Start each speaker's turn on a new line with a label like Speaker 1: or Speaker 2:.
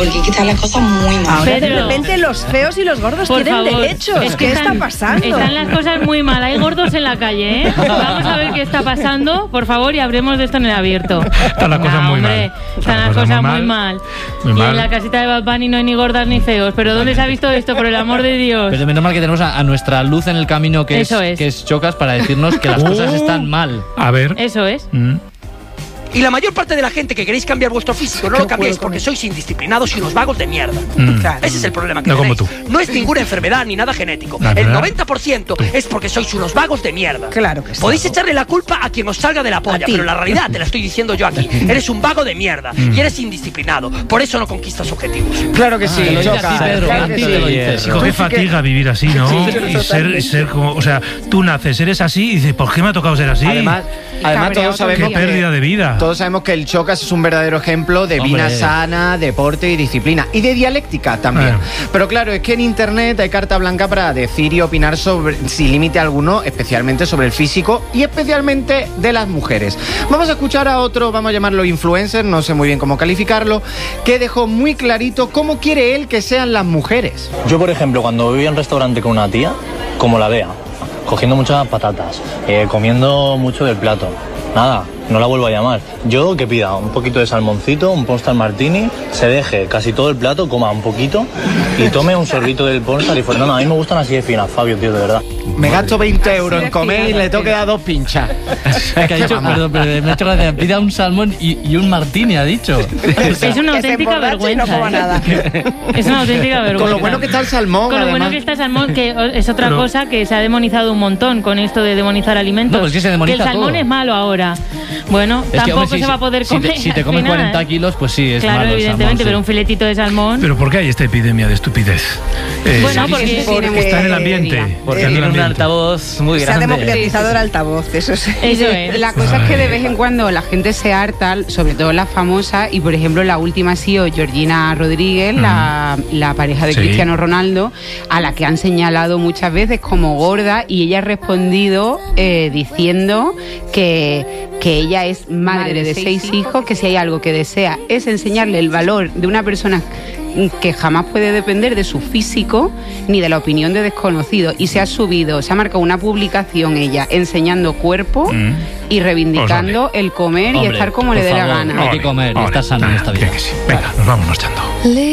Speaker 1: porque hay que estar las cosas muy mal.
Speaker 2: Ahora de repente los feos y los gordos tienen derechos. ¿Qué está pasando?
Speaker 3: Están las cosas muy mal. Hay gordos en la calle, ¿eh? Vamos a ver qué está pasando, por favor, y hablemos de esto en el abierto.
Speaker 4: Están las cosas muy mal.
Speaker 3: Están las cosas muy mal. Y en la casita de Bad Bunny no hay ni gordas ni feos. ¿Pero dónde se ha visto esto, por el amor de Dios?
Speaker 5: Pero menos mal que tenemos a nuestra luz en el camino, que es Chocas, para decirnos que las cosas están mal.
Speaker 4: A ver.
Speaker 3: Eso es.
Speaker 6: Y la mayor parte de la gente que queréis cambiar vuestro físico no lo cambiáis porque sois indisciplinados y unos vagos de mierda. Ese es el problema que tenéis.
Speaker 4: Como tú.
Speaker 6: No es ninguna enfermedad ni nada genético. El 90% es porque sois unos vagos de mierda.
Speaker 2: Claro que sí.
Speaker 6: Podéis echarle la culpa a quien os salga de la polla, pero la realidad te la estoy diciendo yo aquí. Eres un vago de mierda y eres indisciplinado. Por eso no conquistas objetivos.
Speaker 7: Claro que sí,
Speaker 5: Chocas.
Speaker 4: Hijo, qué fatiga vivir así, ¿no? Y ser como, o sea, tú naces, eres así y dices, ¿por qué me ha tocado ser así?
Speaker 7: Además todos sabemos
Speaker 4: qué pérdida de vida.
Speaker 7: Todos sabemos que el Chocas es un verdadero ejemplo de vida sana, deporte y disciplina. Y de dialéctica también. Pero claro, es que en internet hay carta blanca para decir y opinar sobre, sin límite alguno, especialmente sobre el físico y especialmente de las mujeres. Vamos a escuchar a otro, vamos a llamarlo influencer, no sé muy bien cómo calificarlo, que dejó muy clarito cómo quiere él que sean las mujeres.
Speaker 8: Yo, por ejemplo, cuando voy a un restaurante con una tía, como la vea, cogiendo muchas patatas, comiendo mucho del plato, nada, no la vuelvo a llamar. Yo que pida un poquito de salmoncito, un Pornstar Martini, se deje casi todo el plato, coma un poquito y tome un sorbito del Pornstar y fuera. No, a mí me gustan así de finas, Fabio, tío, de verdad.
Speaker 7: Me gasto 20 euros en comer y le tengo que dar 2 pinchas.
Speaker 5: Que ha dicho, perdón, pero me ha hecho gracia, pida un salmón y un martini, ha dicho.
Speaker 3: Es una auténtica vergüenza.
Speaker 2: No coma nada.
Speaker 3: Es una auténtica vergüenza.
Speaker 7: Con lo bueno que está el salmón,
Speaker 3: Con lo
Speaker 7: además.
Speaker 3: bueno que está el salmón, que es otra cosa que se ha demonizado un montón con esto de demonizar alimentos.
Speaker 5: No, es que se demoniza
Speaker 3: el salmón
Speaker 5: todo.
Speaker 3: es malo ahora. Bueno,
Speaker 5: Es que,
Speaker 3: tampoco
Speaker 5: hombre,
Speaker 3: se va a poder comer.
Speaker 5: Si te comes 40 kilos, pues sí, es
Speaker 3: claro,
Speaker 5: malo.
Speaker 3: Evidentemente,
Speaker 5: el salmón,
Speaker 3: pero un filetito de salmón.
Speaker 4: Pero ¿por qué hay esta epidemia de estupidez?
Speaker 3: Bueno, porque
Speaker 4: está en el ambiente.
Speaker 5: Porque tiene un altavoz muy
Speaker 2: Se ha
Speaker 5: grande.
Speaker 2: democratizado el altavoz, eso sí.
Speaker 3: Eso es.
Speaker 9: La cosa es que de vez en cuando la gente se harta, sobre todo las famosas, y por ejemplo la última ha sido Georgina Rodríguez, la pareja de Cristiano Ronaldo, a la que han señalado muchas veces como gorda, y ella ha respondido diciendo que ella es madre de 6 hijos, que si hay algo que desea es enseñarle el valor de una persona que jamás puede depender de su físico ni de la opinión de desconocidos, y se ha marcado una publicación ella enseñando cuerpo y reivindicando el comer y estar como le dé la gana.
Speaker 5: Hay que comer y estar sano en esta vida.
Speaker 4: Venga, nos vamos marchando.